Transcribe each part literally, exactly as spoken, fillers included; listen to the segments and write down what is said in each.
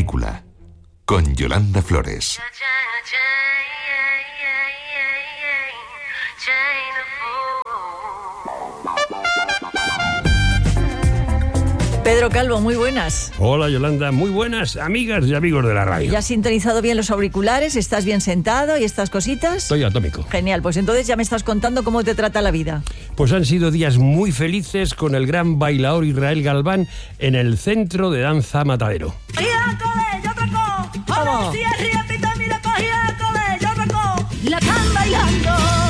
película, con Yolanda Flores. Pedro Calvo, muy buenas. Hola Yolanda, muy buenas amigas y amigos de la radio. ¿Ya has sintonizado bien los auriculares? ¿Estás bien sentado y estas cositas? Estoy atómico. Genial, pues entonces ya me estás contando cómo te trata la vida. Pues han sido días muy felices con el gran bailaor Israel Galván en el Centro de Danza Matadero. ¡Vamos! La están bailando,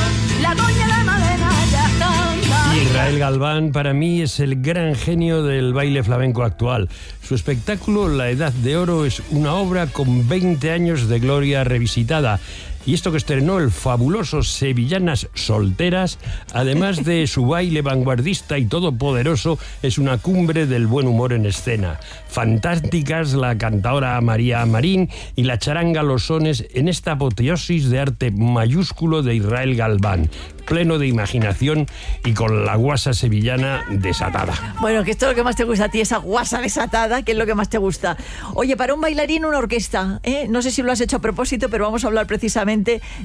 la doña la Madena ya están bailando. Israel Galván para mí es el gran genio del baile flamenco actual. Su espectáculo La Edad de Oro es una obra con veinte años de gloria revisitada. Y esto que estrenó el fabuloso Sevillanas Solteras, además de su baile vanguardista y todopoderoso, es una cumbre del buen humor en escena. Fantásticas la cantadora María Marín y la charanga Los Sones en esta apoteosis de arte mayúsculo de Israel Galván, pleno de imaginación y con la guasa sevillana desatada. Bueno, que esto es lo que más te gusta a ti, esa guasa desatada, que es lo que más te gusta. Oye, para un bailarín, una orquesta, ¿eh? No sé si lo has hecho a propósito, pero vamos a hablar precisamente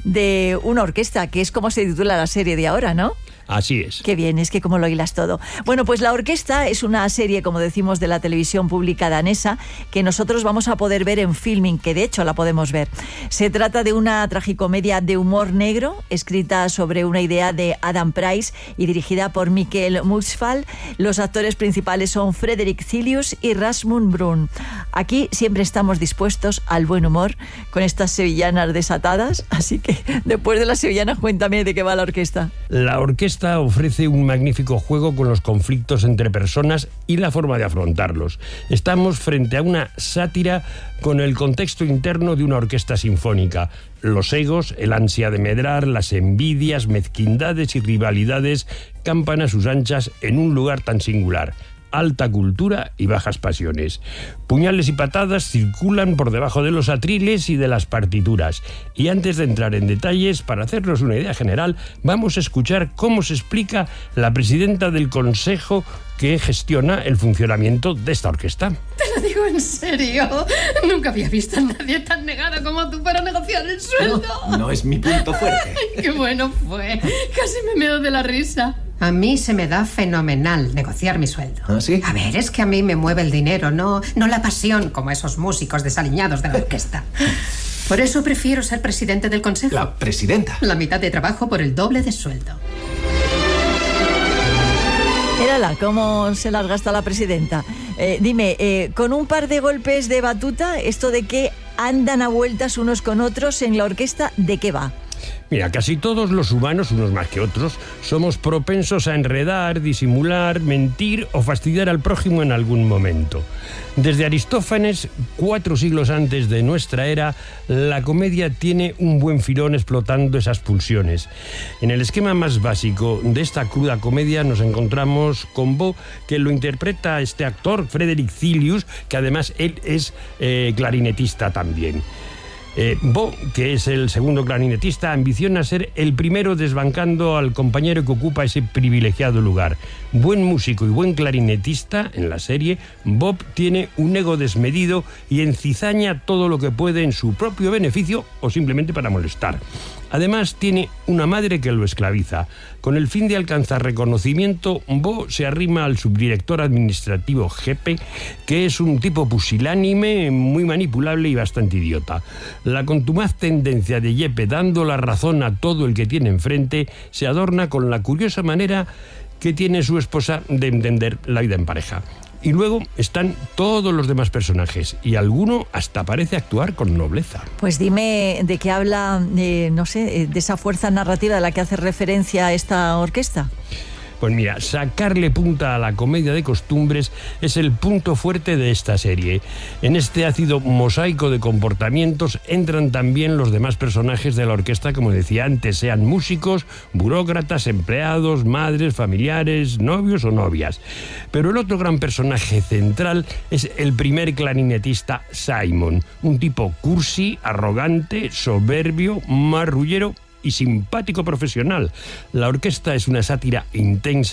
de una orquesta, que es como se titula la serie de ahora, ¿no? Así es. Qué bien, es que como lo hilas todo. Bueno, pues La Orquesta es una serie, como decimos, de la televisión pública danesa que nosotros vamos a poder ver en Filming, que de hecho la podemos ver. Se trata de una tragicomedia de humor negro, escrita sobre una idea de Adam Price y dirigida por Mikkel Munksvall. Los actores principales son Frederick Cilius y Rasmus Brun. Aquí siempre estamos dispuestos al buen humor con estas sevillanas desatadas, así que después de las sevillanas cuéntame de qué va La Orquesta. La Orquesta ofrece un magnífico juego con los conflictos entre personas y la forma de afrontarlos. Estamos frente a una sátira con el contexto interno de una orquesta sinfónica. Los egos, el ansia de medrar, las envidias, mezquindades y rivalidades campan a sus anchas en un lugar tan singular. Alta cultura y bajas pasiones. Puñales y patadas circulan por debajo de los atriles y de las partituras. Y antes de entrar en detalles, para hacernos una idea general, vamos a escuchar cómo se explica la presidenta del consejo que gestiona el funcionamiento de esta orquesta. Te lo digo en serio. Nunca había visto a nadie tan negado como tú para negociar el sueldo. No, no es mi punto fuerte. Ay, qué bueno fue. Casi me meo de la risa. A mí se me da fenomenal negociar mi sueldo. ¿Ah, sí? A ver, es que a mí me mueve el dinero, no, no la pasión como esos músicos desaliñados de la orquesta. Por eso prefiero ser presidente del consejo. La presidenta. La mitad de trabajo por el doble de sueldo. Mírala, cómo se las gasta la presidenta. Eh, dime, eh, con un par de golpes de batuta, esto de que andan a vueltas unos con otros en la orquesta, ¿de qué va? Mira, casi todos los humanos, unos más que otros, somos propensos a enredar, disimular, mentir o fastidiar al prójimo en algún momento. Desde Aristófanes, cuatro siglos antes de nuestra era, la comedia tiene un buen filón explotando esas pulsiones. En el esquema más básico de esta cruda comedia nos encontramos con Bo, que lo interpreta este actor, Frederick Cilius, que además él es eh, clarinetista también. Eh, Bo, que es el segundo clarinetista, ambiciona ser el primero desbancando al compañero que ocupa ese privilegiado lugar. Buen músico y buen clarinetista, en la serie, Bob tiene un ego desmedido y encizaña todo lo que puede en su propio beneficio o simplemente para molestar. Además, tiene una madre que lo esclaviza. Con el fin de alcanzar reconocimiento, Bo se arrima al subdirector administrativo Jepe, que es un tipo pusilánime, muy manipulable y bastante idiota. La contumaz tendencia de Jepe, dando la razón a todo el que tiene enfrente, se adorna con la curiosa manera que tiene su esposa de entender la vida en pareja. Y luego están todos los demás personajes, y alguno hasta parece actuar con nobleza. Pues dime de qué habla, eh, no sé, de esa fuerza narrativa de la que hace referencia esta orquesta. Pues mira, sacarle punta a la comedia de costumbres es el punto fuerte de esta serie. En este ácido mosaico de comportamientos entran también los demás personajes de la orquesta, como decía antes, sean músicos, burócratas, empleados, madres, familiares, novios o novias. Pero el otro gran personaje central es el primer clarinetista, Simon, un tipo cursi, arrogante, soberbio, marrullero y simpático profesional. La orquesta es una sátira intensa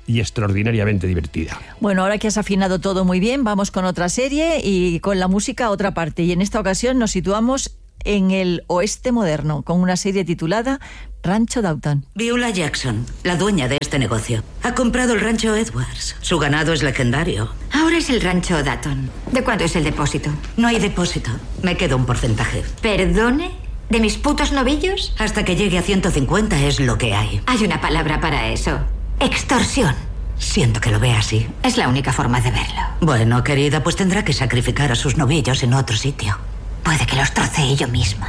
y extraordinariamente divertida. Bueno, ahora que has afinado todo muy bien, vamos con otra serie y con la música a otra parte. Y en esta ocasión nos situamos en el oeste moderno, con una serie titulada Rancho Dawton. Beulah Jackson, la dueña de este negocio, ha comprado el rancho Edwards. Su ganado es legendario. Ahora es el rancho Dawton. ¿De cuánto es el depósito? No hay depósito. Me quedo un porcentaje. ¿Perdone? ¿De mis putos novillos? Hasta que llegue a ciento cincuenta es lo que hay. Hay una palabra para eso. Extorsión. Siento que lo vea así. Es la única forma de verlo. Bueno, querida, pues tendrá que sacrificar a sus novillos en otro sitio. Puede que los trocee yo misma.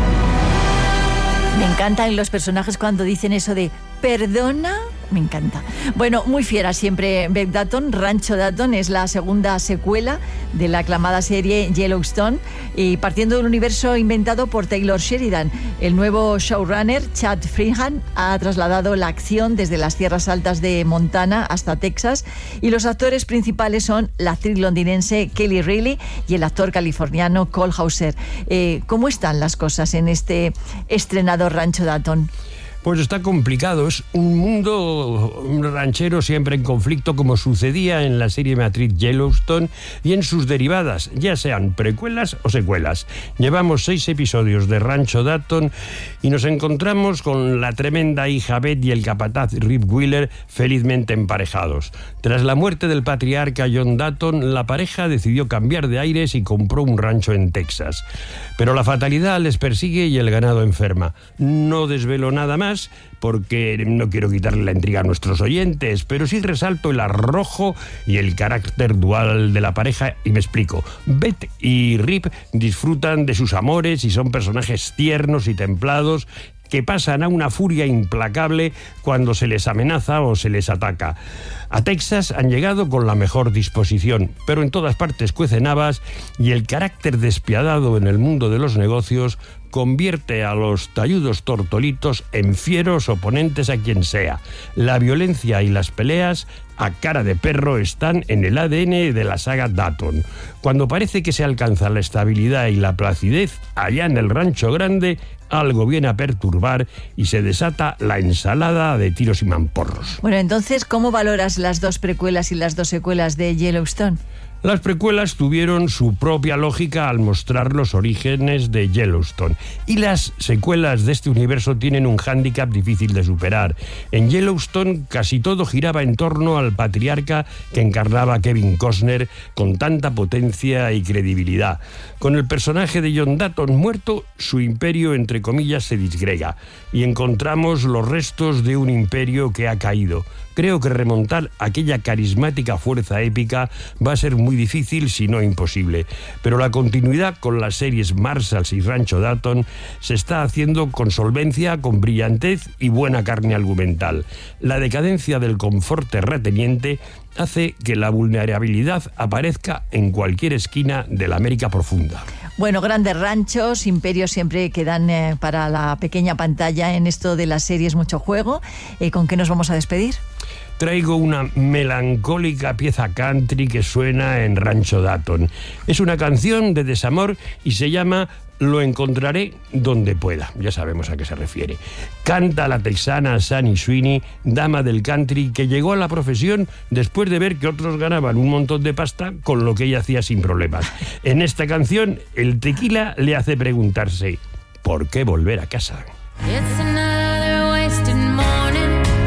Me encantan los personajes cuando dicen eso de ¿perdona? Me encanta. Bueno, muy fiera siempre Beth Dawton. Rancho Dawton es la segunda secuela de la aclamada serie Yellowstone y partiendo del universo inventado por Taylor Sheridan. El nuevo showrunner, Chad Freehan, ha trasladado la acción desde las tierras altas de Montana hasta Texas y los actores principales son la actriz londinense Kelly Reilly y el actor californiano Cole Hauser. Eh, ¿Cómo están las cosas en este estrenado Rancho Dawton? Pues está complicado, es un mundo ranchero siempre en conflicto como sucedía en la serie matriz Yellowstone y en sus derivadas, ya sean precuelas o secuelas. Llevamos seis episodios de Rancho Dawton y nos encontramos con la tremenda hija Beth y el capataz Rip Wheeler felizmente emparejados. Tras la muerte del patriarca John Dawton, la pareja decidió cambiar de aires y compró un rancho en Texas. Pero la fatalidad les persigue y el ganado enferma. No desvelo nada más porque no quiero quitarle la intriga a nuestros oyentes, pero sí resalto el arrojo y el carácter dual de la pareja y me explico. Beth y Rip disfrutan de sus amores y son personajes tiernos y templados que pasan a una furia implacable cuando se les amenaza o se les ataca. A Texas han llegado con la mejor disposición, pero en todas partes cuecen habas y el carácter despiadado en el mundo de los negocios convierte a los talludos tortolitos en fieros oponentes a quien sea. La violencia y las peleas a cara de perro están en el A D N de la saga Dawton. Cuando parece que se alcanza la estabilidad y la placidez, allá en el Rancho Grande, algo viene a perturbar y se desata la ensalada de tiros y mamporros. Bueno, entonces, ¿cómo valoras las dos precuelas y las dos secuelas de Yellowstone? Las precuelas tuvieron su propia lógica al mostrar los orígenes de Yellowstone y las secuelas de este universo tienen un hándicap difícil de superar. En Yellowstone casi todo giraba en torno al patriarca que encarnaba Kevin Costner con tanta potencia y credibilidad. Con el personaje de John Dawton muerto, su imperio entre comillas se disgrega y encontramos los restos de un imperio que ha caído. Creo que remontar aquella carismática fuerza épica va a ser muy difícil, si no imposible. Pero la continuidad con las series Marshalls y Rancho Dawton se está haciendo con solvencia, con brillantez y buena carne argumental. La decadencia del confort terrateniente hace que la vulnerabilidad aparezca en cualquier esquina de la América profunda. Bueno, grandes ranchos, imperios siempre que dan eh, para la pequeña pantalla en esto de las series mucho juego. Eh, ¿Con qué nos vamos a despedir? Traigo una melancólica pieza country que suena en Rancho Dawton. Es una canción de desamor y se llama Lo encontraré donde pueda. Ya sabemos a qué se refiere. Canta la texana Sunny Sweeney, dama del country, que llegó a la profesión después de ver que otros ganaban un montón de pasta con lo que ella hacía sin problemas. En esta canción, el tequila le hace preguntarse ¿por qué volver a casa? It's another wasted morning.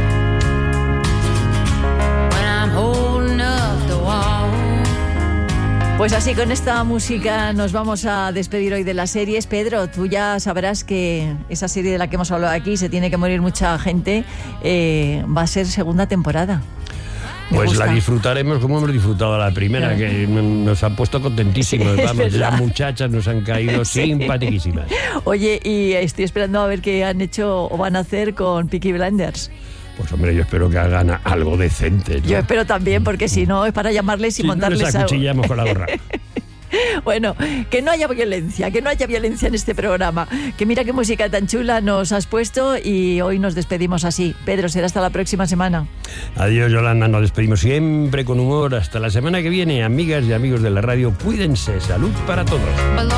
Pues así, con esta música nos vamos a despedir hoy de las series. Pedro, tú ya sabrás que esa serie de la que hemos hablado aquí, Se tiene que morir mucha gente, eh, va a ser segunda temporada. Me pues gusta. La disfrutaremos como hemos disfrutado la primera, que nos han puesto contentísimos. Sí, vamos, verdad. las muchachas nos han caído Sí. simpaticísimas. Oye, y estoy esperando a ver qué han hecho o van a hacer con Peaky Blinders. Pues hombre, yo espero que hagan algo decente, ¿no? Yo espero también, porque si no es para llamarles y Si no, montarles les algo. acuchillamos con la gorra. Bueno, que no haya violencia, que no haya violencia en este programa. Que mira qué música tan chula nos has puesto y hoy nos despedimos así. Pedro, será hasta la próxima semana. Adiós, Yolanda, nos despedimos siempre con humor. Hasta la semana que viene, amigas y amigos de la radio, cuídense, salud para todos.